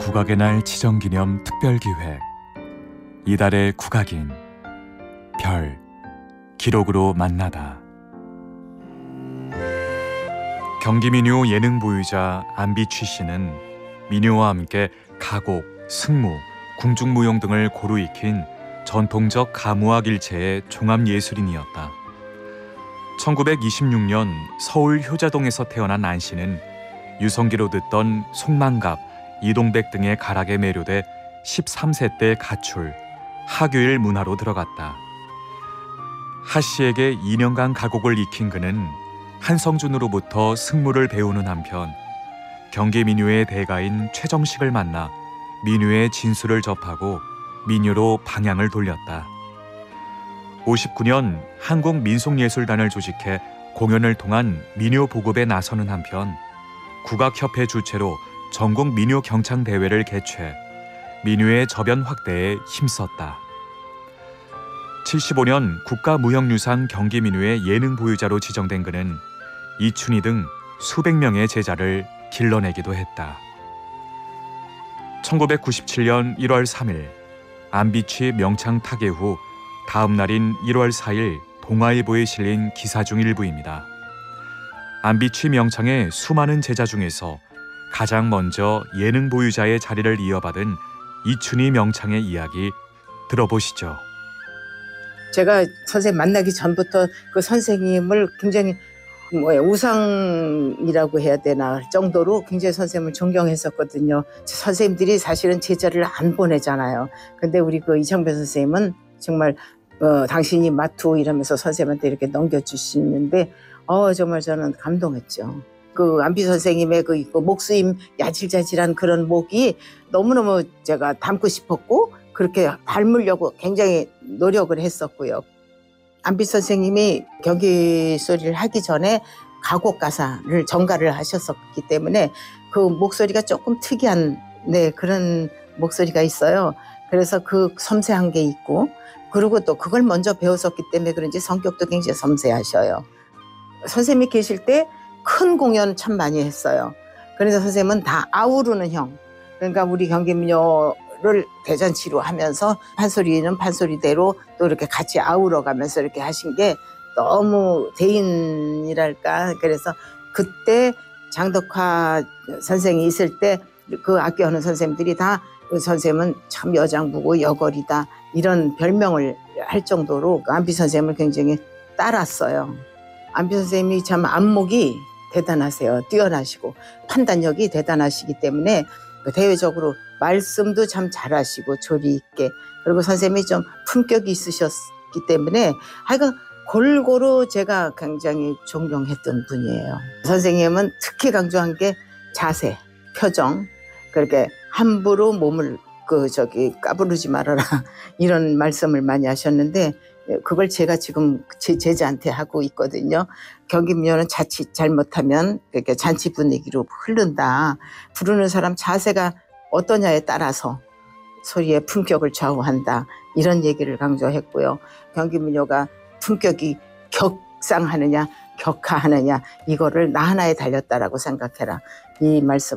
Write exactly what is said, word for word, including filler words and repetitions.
국악의 날 지정기념 특별기획 이달의 국악인 별 기록으로 만나다. 경기 민요 예능 보유자 안비취 씨는 민요와 함께 가곡, 승무, 궁중무용 등을 고루 익힌 전통적 가무악 일체의 종합예술인이었다. 천구백이십육 년 서울 효자동에서 태어난 안 씨는 유성기로 듣던 송만갑, 이동백 등의 가락에 매료돼 십삼 세 때 가출, 하교일 문화로 들어갔다. 하 씨에게 이 년간 가곡을 익힌 그는 한성준으로부터 승무를 배우는 한편 경기 민요의 대가인 최정식을 만나 민요의 진수를 접하고 민요로 방향을 돌렸다. 오십구 년 한국민속예술단을 조직해 공연을 통한 민요 보급에 나서는 한편 국악협회 주최로 전국 민요 경창 대회를 개최 민요의 저변 확대에 힘썼다. 칠십오 년 국가무형유산 경기민요의 예능 보유자로 지정된 그는 이춘희 등 수백 명의 제자를 길러내기도 했다. 천구백구십칠 년 일월 삼일 안비취 명창 타계 후 다음 날인 일월 사일 동아일보에 실린 기사 중 일부입니다. 안비취 명창의 수많은 제자 중에서 가장 먼저 예능 보유자의 자리를 이어받은 이춘희 명창의 이야기 들어보시죠. 제가 선생님 만나기 전부터 그 선생님을 굉장히 뭐야 우상이라고 해야 되나 할 정도로 굉장히 선생님을 존경했었거든요. 선생님들이 사실은 제자를 안 보내잖아요. 근데 우리 그 이창배 선생님은 정말 어, 당신이 맡투 이러면서 선생님한테 이렇게 넘겨주시는데 어 정말 저는 감동했죠. 그 안비 선생님의 그, 그 목수임 야질자질한 그런 목이 너무너무 제가 닮고 싶었고 그렇게 닮으려고 굉장히 노력을 했었고요. 안비 선생님이 경기 소리를 하기 전에 가곡 가사를 전가를 하셨었기 때문에 그 목소리가 조금 특이한 네, 그런 목소리가 있어요. 그래서 그 섬세한 게 있고 그리고 또 그걸 먼저 배웠었기 때문에 그런지 성격도 굉장히 섬세하셔요. 선생님이 계실 때 큰 공연 참 많이 했어요. 그래서 선생님은 다 아우르는 형. 그러니까 우리 경기민요를 대잔치로 하면서 판소리는 판소리대로 또 이렇게 같이 아우러 가면서 이렇게 하신 게 너무 대인이랄까. 그래서 그때 장덕화 선생이 있을 때 그 아껴하는 선생님들이 다 그 선생님은 참 여장부고 여걸이다 이런 별명을 할 정도로 안비 선생님을 굉장히 따랐어요. 안비 선생님이 참 안목이 대단하세요. 뛰어나시고 판단력이 대단하시기 때문에 대외적으로 말씀도 참 잘하시고 조리 있게 그리고 선생님이 좀 품격이 있으셨기 때문에 하여간 골고루 제가 굉장히 존경했던 분이에요. 선생님은 특히 강조한 게 자세, 표정 그렇게 함부로 몸을 그 저기 까부르지 말아라 이런 말씀을 많이 하셨는데 그걸 제가 지금 제 제자한테 하고 있거든요. 경기민요는 자칫 잘못하면 그렇게 잔치 분위기로 흐른다. 부르는 사람 자세가 어떠냐에 따라서 소리의 품격을 좌우한다. 이런 얘기를 강조했고요. 경기민요가 품격이 격상하느냐 격하하느냐 이거를 나 하나에 달렸다라고 생각해라. 이 말씀